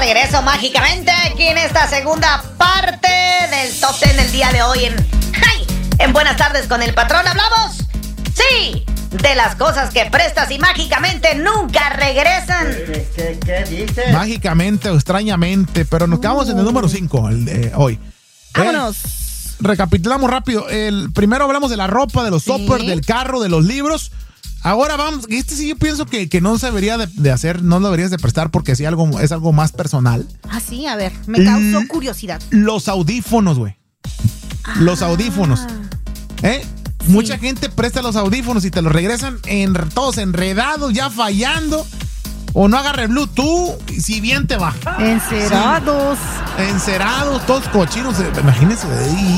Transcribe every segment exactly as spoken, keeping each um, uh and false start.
regreso mágicamente aquí en esta segunda parte del Top diez del día de hoy en, ¡ay! En Buenas Tardes con el Patrón. ¿Hablamos? Sí, de las cosas que prestas y mágicamente nunca regresan. ¿Qué, qué, qué dices? Mágicamente o extrañamente, pero nos quedamos uh. en el número cinco el de hoy. Vámonos. Eh, recapitulamos rápido. El, primero hablamos de la ropa, de los sí. toppers, del carro, de los libros. Ahora vamos, este sí yo pienso que, que no se debería de, de hacer, no lo deberías de prestar porque sí algo, es algo más personal. Ah, sí, a ver, me causó curiosidad. Los audífonos, güey. Ah. Los audífonos. ¿Eh? Sí. Mucha gente presta los audífonos y te los regresan en, todos enredados, ya fallando. O no agarre Bluetooth, si bien te va. Encerados. Sí. Encerados, todos cochinos. Imagínense.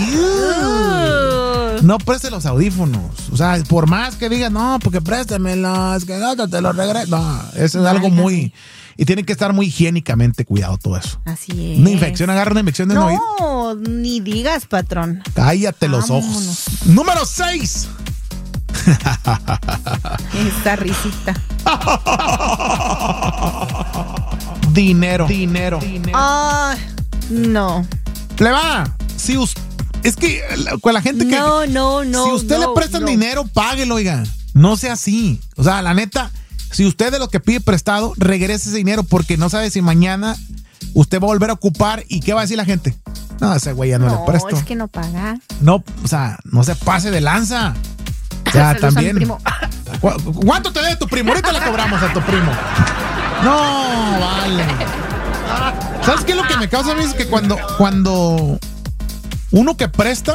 Uh. No preste los audífonos. O sea, por más que digas, no, porque préstamelos, que no te los regreso. No, eso es algo Ay, muy. Y tiene que estar muy higiénicamente cuidado todo eso. Así es. Una infección, agarra una infección de no, oído. No, ni digas, patrón. Cállate Vámonos. los ojos. Número seis. Esta risita. Dinero. Dinero. Dinero. Ah, no. Le va. Si usted. Es que con la gente que. No, no, no. Si usted no, le prestan no. dinero, páguelo, oiga. No sea así. O sea, la neta, si usted es de lo que pide prestado, regrese ese dinero porque no sabe si mañana usted va a volver a ocupar y qué va a decir la gente. No, ese güey ya no, no le presto. No, es que no paga. No, o sea, no se pase de lanza. O sea, Saludos también. A mi primo. ¿Cu- ¿Cuánto te debe tu primo? Ahorita le cobramos a tu primo. No, vale. ¿Sabes qué es lo que me causa a mí? Es que cuando, cuando uno que presta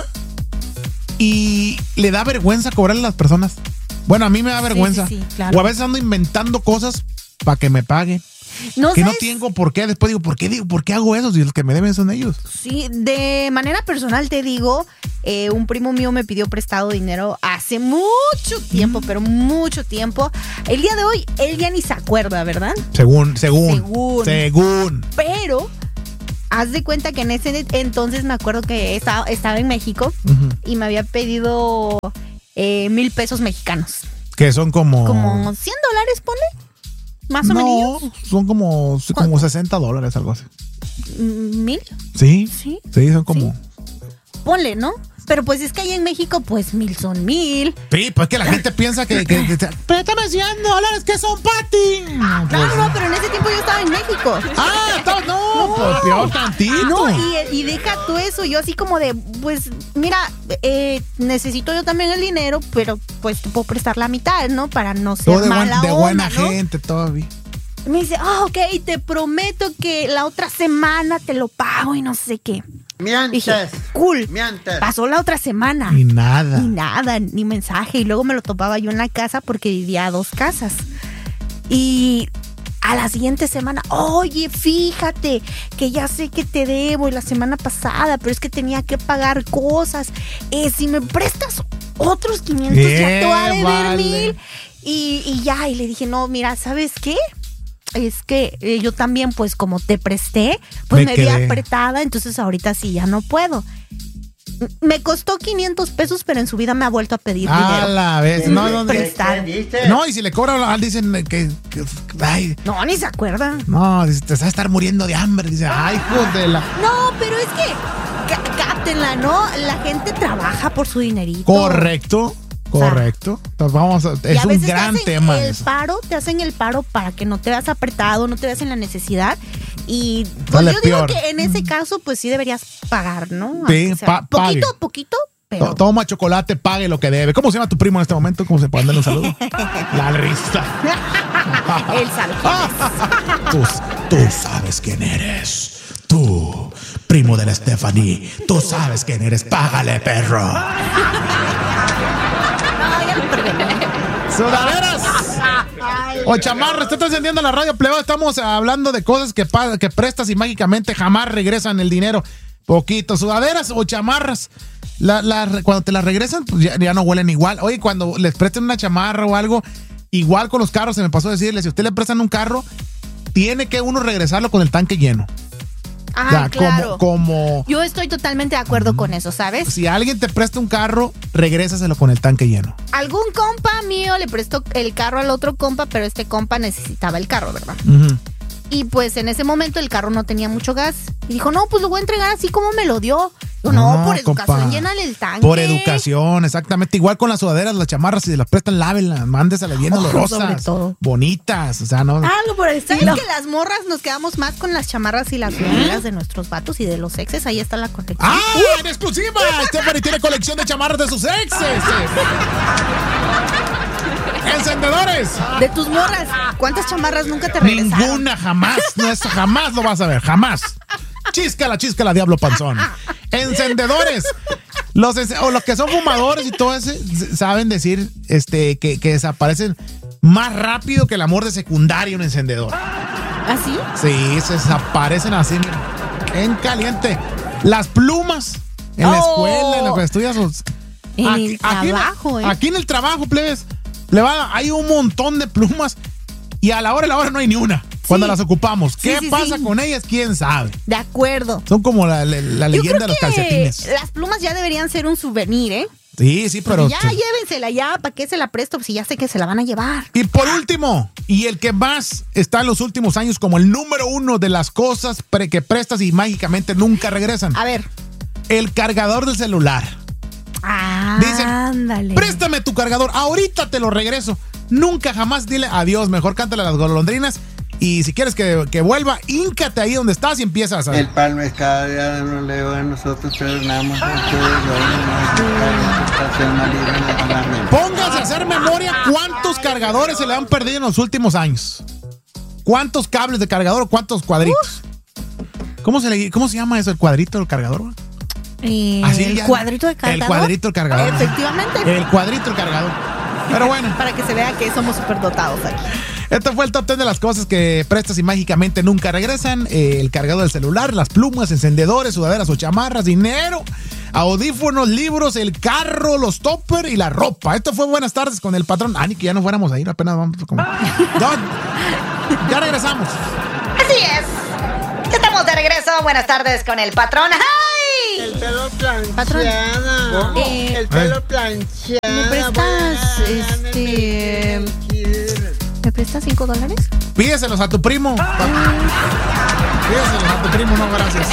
y le da vergüenza cobrarle a las personas. Bueno, a mí me da vergüenza. Sí, sí, sí, claro. O a veces ando inventando cosas para que me paguen. No que sabes, no tengo por qué. Después digo, ¿por qué digo? ¿Por qué hago eso? Si los que me deben son ellos. Sí, de manera personal te digo, eh, un primo mío me pidió prestado dinero hace mucho tiempo, mm. pero mucho tiempo. El día de hoy, él ya ni se acuerda, ¿verdad? Según, según. Según. Según. Pero haz de cuenta que en ese entonces me acuerdo que estaba, estaba en México uh-huh. y me había pedido eh, mil pesos mexicanos. Que son como... Como cien dólares, ponle. Más o menos. No, son como, como sesenta dólares, algo así. ¿Mil? Sí. Sí. Sí, son como... ¿Sí? Ponle, ¿no? Pero pues es que ahí en México, pues mil son mil. Sí, pues que la gente piensa que... que, que, que préstame cien dólares que son para ti. No, pues, no, no, pero en ese tiempo yo estaba en México. Ah, estaba, no, no, pues peor tantito. No, y, y deja tú eso, yo así como de, pues, mira, eh, necesito yo también el dinero, pero pues te puedo prestar la mitad, ¿no? Para no ser de mala buen, de onda, buena ¿no? gente todavía. Me dice, ah, oh, ok, te prometo que la otra semana te lo pago y no sé qué. Mientes. Dije, cool. Mientes. Pasó la otra semana. Y nada. Ni nada, ni mensaje. Y luego me lo topaba yo en la casa porque vivía a dos casas. Y a la siguiente semana, oye, fíjate que ya sé que te debo y la semana pasada, pero es que tenía que pagar cosas. Eh, si me prestas otros quinientos, eh, ya te voy a deber vale. mil. Y, y ya, y le dije, no, mira, ¿sabes qué? Es que eh, yo también, pues como te presté, pues me, me vi apretada, entonces ahorita sí ya no puedo. Me costó quinientos pesos, pero en su vida me ha vuelto a pedir ah, dinero. A la vez, no, no, prestar. No, y si le cobran, dicen que, que ay. No, ni se acuerda. No, dice, te vas a estar muriendo de hambre, dice, ay, hijo de la. No, pero es que, cá- cáptenla, ¿no? La gente trabaja por su dinerito. Correcto. Correcto. Entonces vamos a, es a un gran tema. El eso. paro, te hacen el paro para que no te veas apretado, no te veas en la necesidad. Y pues Dale yo peor. digo que en ese caso, pues sí deberías pagar, ¿no? Sí, o sea, pa- poquito, pague. poquito, pero. To- Toma chocolate, pague lo que debe. ¿Cómo se llama tu primo en este momento? ¿Cómo se puede darle un saludo? La risa. Él sabe quién es. Tú, tú sabes quién eres. Tú, primo de la Stephanie. Tú sabes quién eres. Págale, perro. ¡Sudaderas! O chamarras, te está encendiendo la radio, plebe. Estamos hablando de cosas que, que prestas y mágicamente jamás regresan el dinero. Poquito, sudaderas o chamarras. La, la, cuando te las regresan, pues ya, ya no huelen igual. Oye, cuando les presten una chamarra o algo, igual con los carros, se me pasó a decirle, si a usted le prestan un carro, tiene que uno regresarlo con el tanque lleno. Ah, o sea, claro. Como, como. Yo estoy totalmente de acuerdo mm. con eso, ¿sabes? Si alguien te presta un carro, regrésaselo con el tanque lleno. Algún compa mío le prestó el carro al otro compa, pero este compa necesitaba el carro, ¿verdad? Uh-huh. Y pues en ese momento el carro no tenía mucho gas. Y dijo, no, pues lo voy a entregar así como me lo dio. Digo, no, no, por educación, compa, llénale el tanque. Por educación, exactamente. Igual con las sudaderas, las chamarras, si las prestan, lávenlas, mándeselas bien olorosas, oh, bonitas. O sea, no. Algo por el estilo. ¿Sabes que las morras nos quedamos más con las chamarras y las sudaderas de nuestros vatos y de los exes? Ahí está la colección. ¡Ah! Uh. ¡En exclusiva! Stephanie tiene colección de chamarras de sus exes. ¡Encendedores! De tus morras, ¿cuántas chamarras nunca te regresaron? Ninguna, jamás. No es, jamás lo vas a ver, jamás. Chíscala, chíscala, diablo panzón. Encendedores. Los, o los que son fumadores y todo eso saben decir este, que, que desaparecen más rápido que el amor de secundaria un encendedor. ¿Ah, sí? Sí, se desaparecen así en caliente. Las plumas en oh. la escuela, en lo que estudias. En aquí, el trabajo, aquí, ¿eh? Aquí en el trabajo, plebes, plebada, hay un montón de plumas y a la hora de la hora no hay ni una. Cuando sí. las ocupamos. ¿Qué sí, sí, pasa sí. con ellas? ¿Quién sabe? De acuerdo. Son como la, la, la leyenda de los calcetines. Las plumas ya deberían ser un souvenir, ¿eh? Sí, sí, pero... Ya, llévensela ya, ¿para qué se la presto? Si ya sé que se la van a llevar. Y por último, y el que más está en los últimos años como el número uno de las cosas pre- que prestas y mágicamente nunca regresan. A ver. El cargador del celular. Ah, Dicen, ándale. Préstame tu cargador, ahorita te lo regreso. Nunca jamás dile adiós, mejor cántale a las golondrinas. Y si quieres que, que vuelva, híncate ahí donde estás y empiezas a... El pan es cada día no leo a nosotros, pero nada más. Póngase a hacer memoria cuántos cargadores se le han perdido en los últimos años. ¿Cuántos cables de cargador, cuántos cuadritos? ¿Cómo se, le, ¿Cómo se llama eso, el cuadrito del cargador? Eh, ¿Así el ya? cuadrito de cargador. El cuadrito del cargador. Efectivamente. El cuadrito del cargador. Pero bueno. Para que se vea que somos súper dotados aquí. Este fue el top ten de las cosas que prestas y mágicamente nunca regresan. Eh, el cargador del celular, las plumas, encendedores, sudaderas o chamarras, dinero, audífonos, libros, el carro, los toppers y la ropa. Esto fue Buenas Tardes con el patrón. Ah, ni que ya no fuéramos a ir, apenas vamos como... no, ya regresamos. Así es. Ya estamos de regreso. Buenas tardes con el patrón. ¡Ay! El pelo planchado. Patrón. Eh, el pelo planchado. ¿Me prestas, este... ¿Me prestas cinco dólares? Pídeselos a tu primo. Pídeselos a tu primo, no, gracias.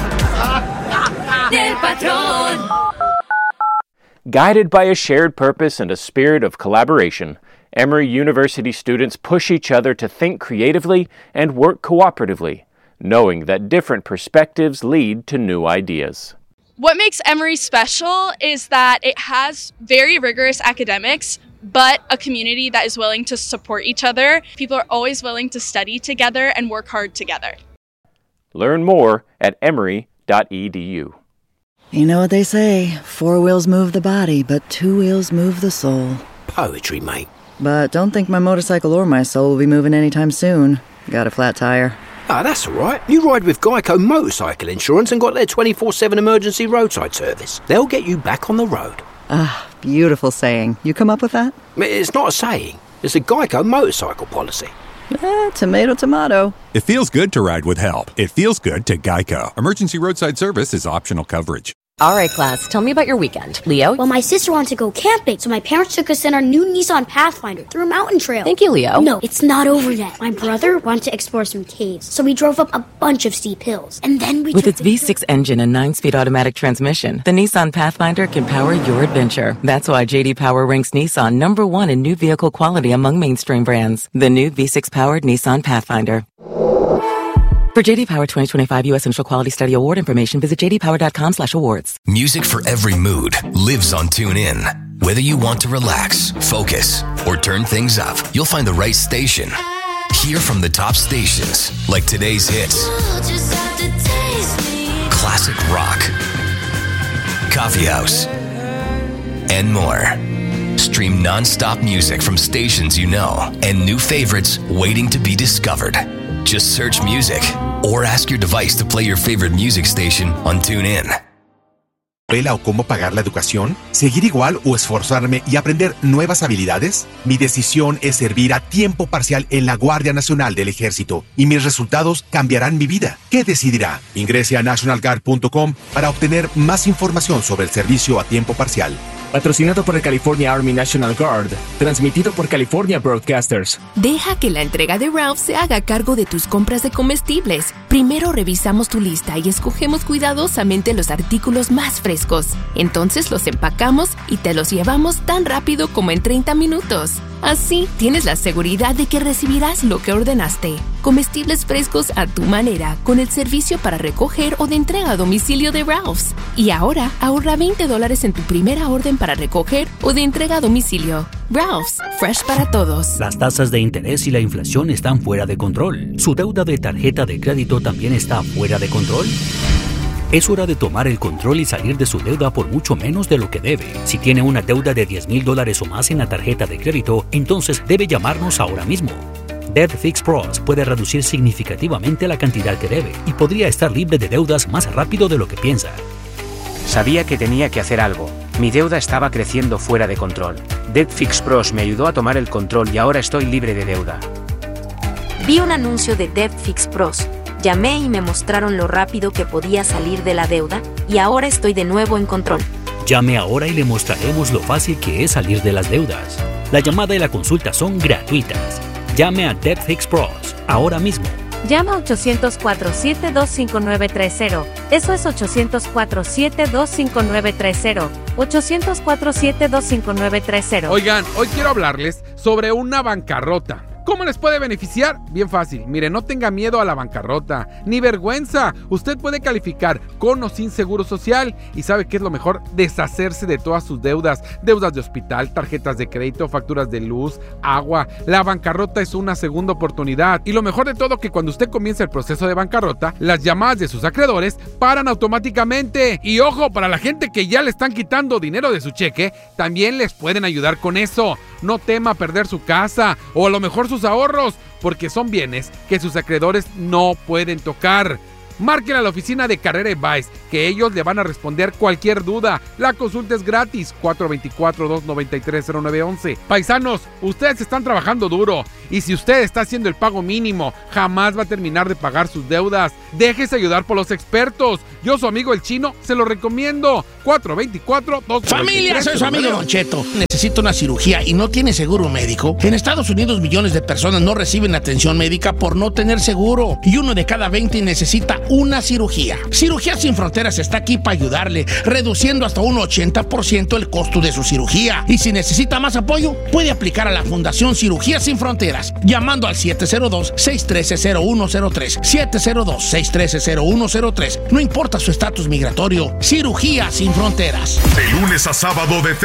Del patrón. Guided by a shared purpose and a spirit of collaboration, Emory University students push each other to think creatively and work cooperatively, knowing that different perspectives lead to new ideas. What makes Emory special is that it has very rigorous academics, but a community that is willing to support each other. People are always willing to study together and work hard together. Learn more at emory dot e d u. You know what they say, four wheels move the body, but two wheels move the soul. Poetry, mate. But don't think my motorcycle or my soul will be moving anytime soon. Got a flat tire. Ah, that's all right. You ride with Geico Motorcycle Insurance and got their twenty-four seven emergency roadside service. They'll get you back on the road. Ah, beautiful saying. You come up with that? It's not a saying. It's a Geico motorcycle policy. Eh, tomato, tomato. It feels good to ride with help. It feels good to Geico. Emergency roadside service is optional coverage. All right, class, tell me about your weekend. Leo? Well, my sister wanted to go camping, so my parents took us in our new Nissan Pathfinder through a mountain trail. Thank you, Leo. No, it's not over yet. My brother wanted to explore some caves, so we drove up a bunch of steep hills. And then we With its the- V six engine and nine-speed automatic transmission, the Nissan Pathfinder can power your adventure. That's why J D Power ranks Nissan number one in new vehicle quality among mainstream brands. The new V six-powered Nissan Pathfinder. For J D Power twenty twenty-five U S Central Quality Study Award information, visit j d power dot com slash awards. Music for every mood lives on TuneIn. Whether you want to relax, focus, or turn things up, you'll find the right station. Hear from the top stations, like today's hits, classic rock, coffee house, and more. Stream non-stop music from stations you know and new favorites waiting to be discovered. Just search music or ask your device to play your favorite music station on TuneIn. ¿O cómo pagar la educación? ¿Seguir igual o esforzarme y aprender nuevas habilidades? Mi decisión es servir a tiempo parcial en la Guardia Nacional del Ejército y mis resultados cambiarán mi vida. ¿Qué decidirá? Ingrese a national guard punto com para obtener más información sobre el servicio a tiempo parcial. Patrocinado por el California Army National Guard. Transmitido por California Broadcasters. Deja que la entrega de Ralph se haga cargo de tus compras de comestibles. Primero revisamos tu lista y escogemos cuidadosamente los artículos más frescos. Entonces los empacamos y te los llevamos tan rápido como en treinta minutos. Así tienes la seguridad de que recibirás lo que ordenaste. Comestibles frescos a tu manera, con el servicio para recoger o de entrega a domicilio de Ralph's. Y ahora ahorra veinte dólares en tu primera orden para recoger o de entrega a domicilio. Ralph's, fresh para todos. Las tasas de interés y la inflación están fuera de control. ¿Su deuda de tarjeta de crédito también está fuera de control? Es hora de tomar el control y salir de su deuda por mucho menos de lo que debe. Si tiene una deuda de diez mil dólares o más en la tarjeta de crédito, entonces debe llamarnos ahora mismo. Debt Fix Pros puede reducir significativamente la cantidad que debe y podría estar libre de deudas más rápido de lo que piensa. Sabía que tenía que hacer algo. Mi deuda estaba creciendo fuera de control. Debt Fix Pros me ayudó a tomar el control y ahora estoy libre de deuda. Vi un anuncio de Debt Fix Pros. Llamé y me mostraron lo rápido que podía salir de la deuda y ahora estoy de nuevo en control. Llame ahora y le mostraremos lo fácil que es salir de las deudas. La llamada y la consulta son gratuitas. Llame a Debt Fix Pros ahora mismo. Llama a ochocientos cuatro, siete dos cinco nueve tres cero. Eso es ochocientos cuatro, siete dos cinco nueve tres cero. ochocientos cuatro, siete dos cinco nueve tres cero. Oigan, hoy quiero hablarles sobre una bancarrota. ¿Cómo les puede beneficiar? Bien fácil. Mire, no tenga miedo a la bancarrota, ni vergüenza. Usted puede calificar con o sin seguro social. ¿Y sabe qué es lo mejor? Deshacerse de todas sus deudas. Deudas de hospital, tarjetas de crédito, facturas de luz, agua. La bancarrota es una segunda oportunidad. Y lo mejor de todo, que cuando usted comienza el proceso de bancarrota, las llamadas de sus acreedores paran automáticamente. Y ojo, para la gente que ya le están quitando dinero de su cheque, también les pueden ayudar con eso. No tema perder su casa o a lo mejor sus ahorros, porque son bienes que sus acreedores no pueden tocar. Márquenle a la oficina de Carrera Advice, que ellos le van a responder cualquier duda. La consulta es gratis, cuatro dos cuatro, dos nueve tres, cero nueve uno uno. Paisanos, ustedes están trabajando duro, y si usted está haciendo el pago mínimo, jamás va a terminar de pagar sus deudas. Déjese ayudar por los expertos. Yo, su amigo el Chino, se lo recomiendo. cuatro dos cuatro, dos nueve tres, Familia, soy su amigo Don Cheto. Necesito una cirugía y no tiene seguro médico. En Estados Unidos, millones de personas no reciben atención médica por no tener seguro. Y uno de cada veinte necesita una cirugía. Cirugía Sin Fronteras está aquí para ayudarle, reduciendo hasta un ochenta por ciento el costo de su cirugía. Y si necesita más apoyo, puede aplicar a la Fundación Cirugía Sin Fronteras, llamando al siete cero dos, seis uno tres, cero uno cero tres, siete cero dos, seis uno tres, cero uno cero tres. No importa su estatus migratorio, Cirugía Sin Fronteras. De lunes a sábado de